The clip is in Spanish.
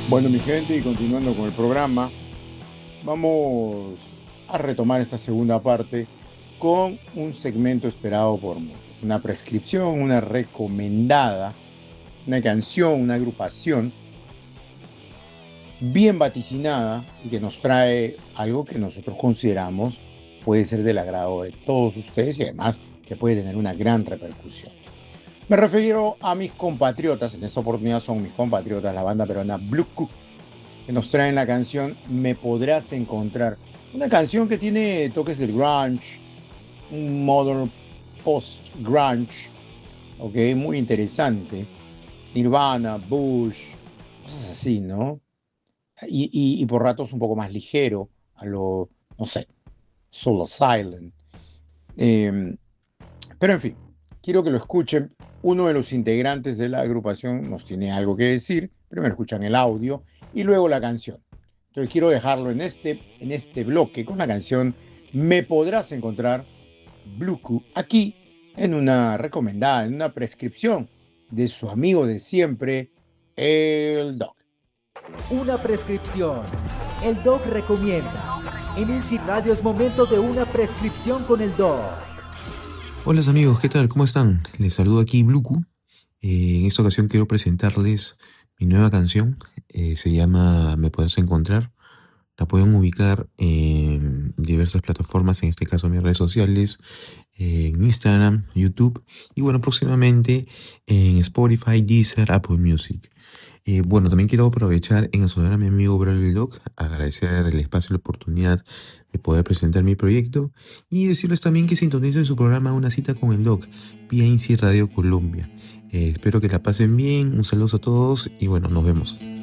Bueno, mi gente, y continuando con el programa, vamos a retomar esta segunda parte con un segmento esperado por muchos, una prescripción, una recomendada, una canción, una agrupación bien vaticinada y que nos trae algo que nosotros consideramos puede ser del agrado de todos ustedes y además que puede tener una gran repercusión. Me refiero a mis compatriotas, en esta oportunidad son mis compatriotas, la banda peruana Blue Cook, que nos traen la canción Me Podrás Encontrar. Una canción que tiene toques del grunge, un modern post-grunge, ok, muy interesante. Nirvana, Bush, cosas así, ¿no? Y por ratos un poco más ligero, a lo, no sé, Soul Silent. Eh, pero en fin, quiero que lo escuchen. Uno de los integrantes de la agrupación nos tiene algo que decir. Primero escuchan el audio y luego la canción. Entonces quiero dejarlo en este bloque con la canción Me Podrás Encontrar Bluku aquí en una recomendada, en una prescripción de su amigo de siempre, el Doc. Una prescripción. El Doc recomienda. En Easy Radio es momento de una prescripción con el Doc. Hola amigos, ¿qué tal? ¿Cómo están? Les saludo aquí Bluku. En esta ocasión quiero presentarles mi nueva canción. Se llama Me Puedes Encontrar. La pueden ubicar en diversas plataformas, en este caso mis redes sociales, en Instagram, YouTube y bueno, próximamente en Spotify, Deezer, Apple Music. Bueno, también quiero aprovechar en asociar a mi amigo Bradley Locke, agradecer el espacio y la oportunidad de poder presentar mi proyecto y decirles también que sintonicen su programa Una Cita con el Doc, vía INSI Radio Colombia. Espero que la pasen bien, un saludo a todos y bueno, nos vemos.